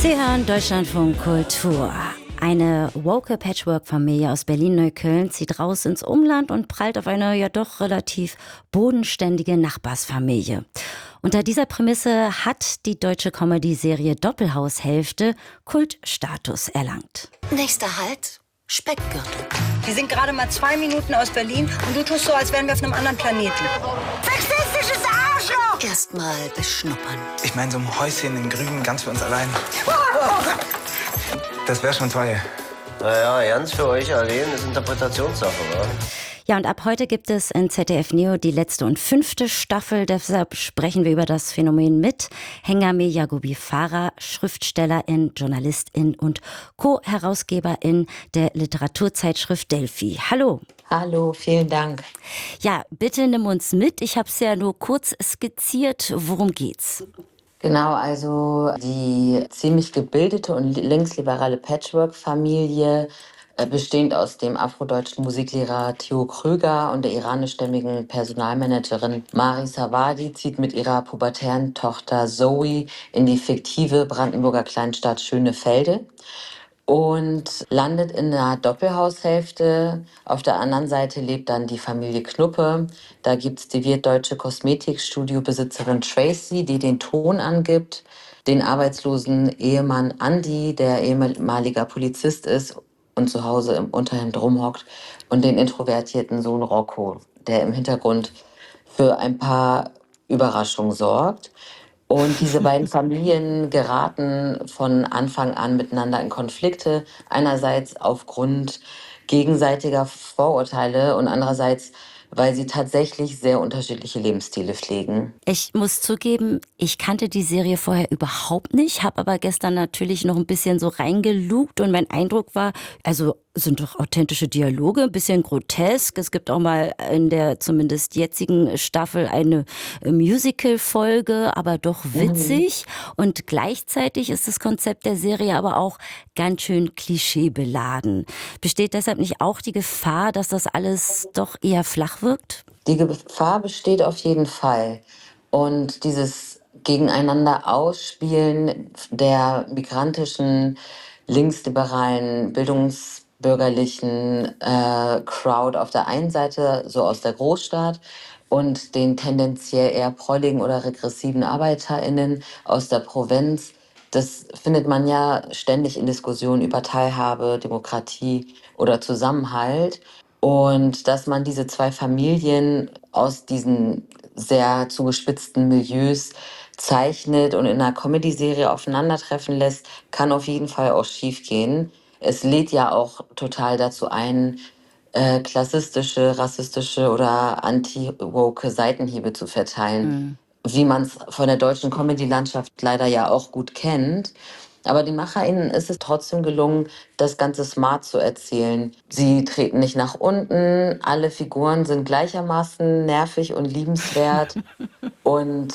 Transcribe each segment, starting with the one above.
Sie hören Deutschlandfunk Kultur. Eine woke Patchwork-Familie aus Berlin-Neukölln zieht raus ins Umland und prallt auf eine ja doch relativ bodenständige Nachbarsfamilie. Unter dieser Prämisse hat die deutsche Comedy-Serie Doppelhaushälfte Kultstatus erlangt. Nächster Halt, Speckgürtel. Wir sind gerade mal 2 Minuten aus Berlin und du tust so, als wären wir auf einem anderen Planeten. Sexistisches Arschloch! Erstmal beschnuppern. Ich meine, so ein Häuschen im Grünen, ganz für uns allein. Das wäre schon toll. Naja, ganz für euch allein ist Interpretationssache, wa? Ja, und ab heute gibt es in ZDF Neo die letzte und 5. Staffel. Deshalb sprechen wir über das Phänomen mit Hengame Yagubi Farah, Schriftstellerin, Journalistin und Co-Herausgeberin der Literaturzeitschrift Delphi. Hallo. Hallo, vielen Dank. Ja, bitte nimm uns mit. Ich habe es ja nur kurz skizziert. Worum geht's? Genau, also die ziemlich gebildete und linksliberale Patchwork-Familie, bestehend aus dem afrodeutschen Musiklehrer Theo Kröger und der iranischstämmigen Personalmanagerin Mari Savadi, zieht mit ihrer pubertären Tochter Zoe in die fiktive Brandenburger Kleinstadt Schönefelde und landet in einer Doppelhaushälfte. Auf der anderen Seite lebt dann die Familie Knuppe. Da gibt's die wirtdeutsche Kosmetikstudiobesitzerin Tracy, die den Ton angibt, den arbeitslosen Ehemann Andy, der ehemaliger Polizist ist und zu Hause im Unterhemd rumhockt, und den introvertierten Sohn Rocco, der im Hintergrund für ein paar Überraschungen sorgt. Und diese beiden Familien geraten von Anfang an miteinander in Konflikte. Einerseits aufgrund gegenseitiger Vorurteile und andererseits, weil sie tatsächlich sehr unterschiedliche Lebensstile pflegen. Ich muss zugeben, ich kannte die Serie vorher überhaupt nicht, habe aber gestern natürlich noch ein bisschen so reingelugt und mein Eindruck war, also sind doch authentische Dialoge, ein bisschen grotesk. Es gibt auch mal in der zumindest jetzigen Staffel eine Musical-Folge, aber doch witzig. Und gleichzeitig ist das Konzept der Serie aber auch ganz schön klischeebeladen. Besteht deshalb nicht auch die Gefahr, dass das alles doch eher flach wirkt? Die Gefahr besteht auf jeden Fall. Und dieses Gegeneinander Ausspielen der migrantischen, linksliberalen, bildungsbürgerlichen Crowd auf der einen Seite, so aus der Großstadt, und den tendenziell eher prolligen oder regressiven ArbeiterInnen aus der Provinz, das findet man ja ständig in Diskussionen über Teilhabe, Demokratie oder Zusammenhalt. Und dass man diese zwei Familien aus diesen sehr zugespitzten Milieus zeichnet und in einer Comedy-Serie aufeinandertreffen lässt, kann auf jeden Fall auch schiefgehen. Es lädt ja auch total dazu ein, klassistische, rassistische oder anti-woke Seitenhiebe zu verteilen, wie man es von der deutschen Comedy-Landschaft leider ja auch gut kennt. Aber den MacherInnen ist es trotzdem gelungen, das Ganze smart zu erzählen. Sie treten nicht nach unten, alle Figuren sind gleichermaßen nervig und liebenswert. Und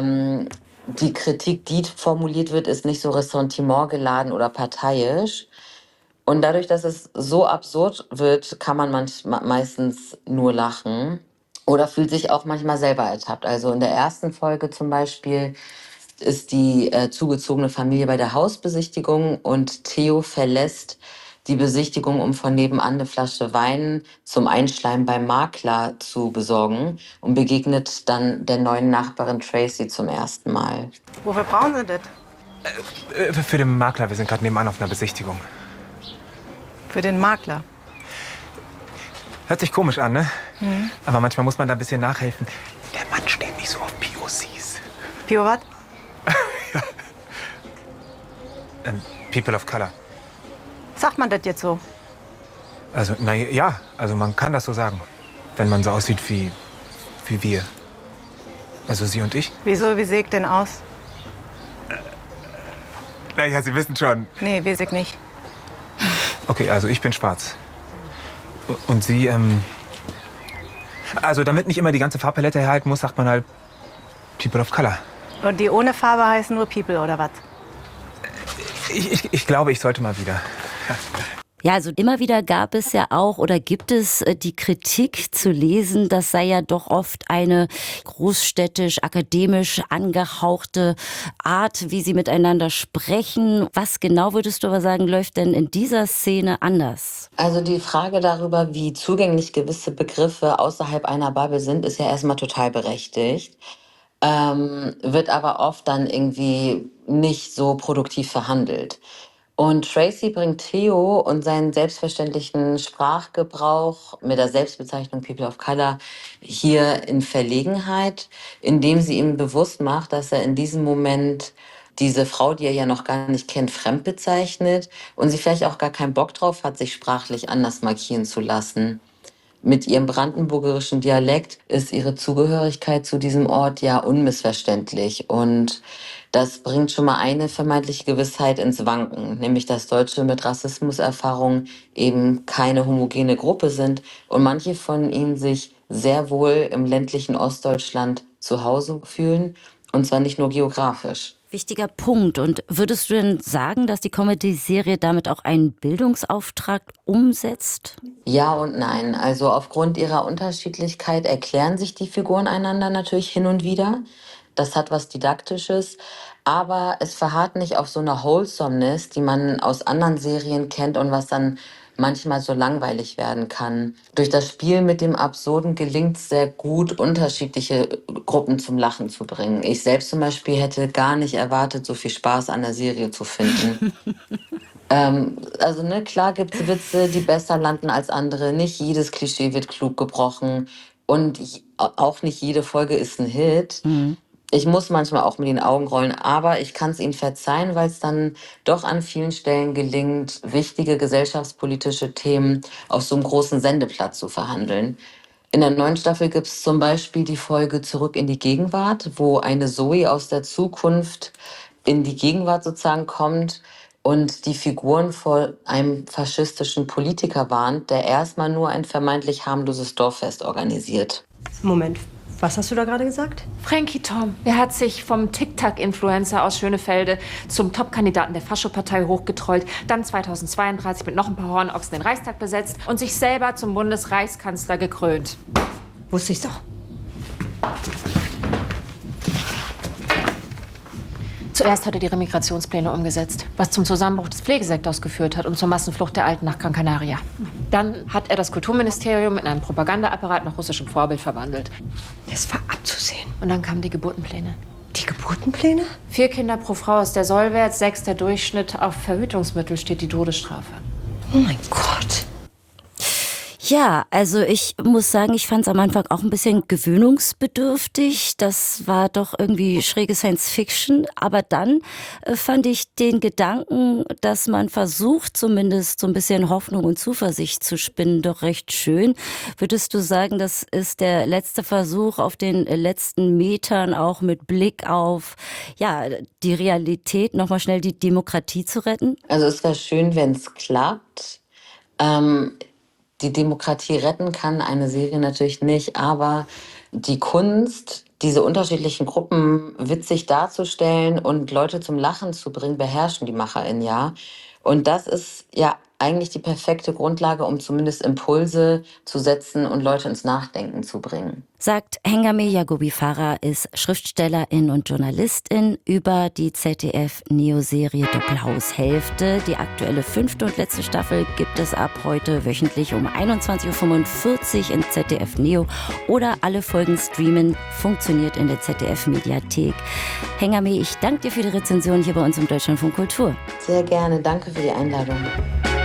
die Kritik, die formuliert wird, ist nicht so ressentimentgeladen oder parteiisch. Und dadurch, dass es so absurd wird, kann man meistens nur lachen oder fühlt sich auch manchmal selber ertappt. Also in der ersten Folge zum Beispiel ist die zugezogene Familie bei der Hausbesichtigung und Theo verlässt die Besichtigung, um von nebenan eine Flasche Wein zum Einschleimen beim Makler zu besorgen und begegnet dann der neuen Nachbarin Tracy zum ersten Mal. Wofür brauchen Sie das? Für den Makler, wir sind gerade nebenan auf einer Besichtigung. Für den Makler. Hört sich komisch an, ne? Aber manchmal muss man da ein bisschen nachhelfen. Der Mann steht nicht so auf POCs. Pio was? People of Color. Sagt man das jetzt so? Also, ja, also man kann das so sagen. Wenn man so aussieht wie wir. Also Sie und ich. Wieso, wie sehe ich denn aus? Naja, Sie wissen schon. Nee, weiß ich nicht. Okay, also ich bin schwarz. Und Sie, also damit nicht immer die ganze Farbpalette herhalten muss, sagt man halt People of Color. Und die ohne Farbe heißen nur People, oder was? Ich glaube, ich sollte mal wieder. Ja, also immer wieder gab es ja auch oder gibt es die Kritik zu lesen, das sei ja doch oft eine großstädtisch, akademisch angehauchte Art, wie sie miteinander sprechen. Was genau würdest du aber sagen, läuft denn in dieser Szene anders? Also die Frage darüber, wie zugänglich gewisse Begriffe außerhalb einer Bubble sind, ist ja erstmal total berechtigt. Wird aber oft dann irgendwie nicht so produktiv verhandelt. Und Tracy bringt Theo und seinen selbstverständlichen Sprachgebrauch mit der Selbstbezeichnung People of Color hier in Verlegenheit, indem sie ihm bewusst macht, dass er in diesem Moment diese Frau, die er ja noch gar nicht kennt, fremd bezeichnet und sie vielleicht auch gar keinen Bock drauf hat, sich sprachlich anders markieren zu lassen. Mit ihrem brandenburgerischen Dialekt ist ihre Zugehörigkeit zu diesem Ort ja unmissverständlich. Und das bringt schon mal eine vermeintliche Gewissheit ins Wanken, nämlich dass Deutsche mit Rassismuserfahrung eben keine homogene Gruppe sind und manche von ihnen sich sehr wohl im ländlichen Ostdeutschland zu Hause fühlen, und zwar nicht nur geografisch. Wichtiger Punkt. Und würdest du denn sagen, dass die Comedy-Serie damit auch einen Bildungsauftrag umsetzt? Ja und nein. Also aufgrund ihrer Unterschiedlichkeit erklären sich die Figuren einander natürlich hin und wieder. Das hat was Didaktisches, aber es verharrt nicht auf so einer Wholesomeness, die man aus anderen Serien kennt und was dann manchmal so langweilig werden kann. Durch das Spiel mit dem Absurden gelingt es sehr gut, unterschiedliche Gruppen zum Lachen zu bringen. Ich selbst zum Beispiel hätte gar nicht erwartet, so viel Spaß an der Serie zu finden. Klar gibt es Witze, die besser landen als andere. Nicht jedes Klischee wird klug gebrochen und auch nicht jede Folge ist ein Hit. Ich muss manchmal auch mit den Augen rollen, aber ich kann es ihnen verzeihen, weil es dann doch an vielen Stellen gelingt, wichtige gesellschaftspolitische Themen auf so einem großen Sendeplatz zu verhandeln. In der neuen Staffel gibt es zum Beispiel die Folge Zurück in die Gegenwart, wo eine Zoe aus der Zukunft in die Gegenwart sozusagen kommt und die Figuren vor einem faschistischen Politiker warnt, der erstmal nur ein vermeintlich harmloses Dorffest organisiert. Moment, was hast du da gerade gesagt? Frankie Tom, der hat sich vom TikTok-Influencer aus Schönefelde zum Top-Kandidaten der Faschopartei hochgetrollt, dann 2032 mit noch ein paar Hornochsen den Reichstag besetzt und sich selber zum Bundesreichskanzler gekrönt. Wusste ich's doch. Zuerst hat er die Remigrationspläne umgesetzt, was zum Zusammenbruch des Pflegesektors geführt hat und zur Massenflucht der Alten nach Gran Canaria. Dann hat er das Kulturministerium in einen Propagandaapparat nach russischem Vorbild verwandelt. Das war abzusehen. Und dann kamen die Geburtenpläne. Die Geburtenpläne? 4 Kinder pro Frau ist der Sollwert, 6 der Durchschnitt. Auf Verhütungsmittel steht die Todesstrafe. Oh mein Gott. Ja, also ich muss sagen, ich fand es am Anfang auch ein bisschen gewöhnungsbedürftig. Das war doch irgendwie schräge Science-Fiction. Aber dann fand ich den Gedanken, dass man versucht, zumindest so ein bisschen Hoffnung und Zuversicht zu spinnen, doch recht schön. Würdest du sagen, das ist der letzte Versuch auf den letzten Metern, auch mit Blick auf die Realität, nochmal schnell die Demokratie zu retten? Also es wäre schön, wenn es klappt. Die Demokratie retten kann eine Serie natürlich nicht, aber die Kunst, diese unterschiedlichen Gruppen witzig darzustellen und Leute zum Lachen zu bringen, beherrschen die MacherInnen ja. Und das ist ja eigentlich die perfekte Grundlage, um zumindest Impulse zu setzen und Leute ins Nachdenken zu bringen. Sagt Hengame Yaghoubi Farah, ist Schriftstellerin und Journalistin über die ZDF-Neo-Serie Doppelhaushälfte. Die aktuelle 5. und letzte Staffel gibt es ab heute wöchentlich um 21.45 Uhr in ZDF Neo oder alle Folgen streamen, funktioniert in der ZDF-Mediathek. Hengame, ich danke dir für die Rezension hier bei uns im Deutschlandfunk Kultur. Sehr gerne, danke für die Einladung.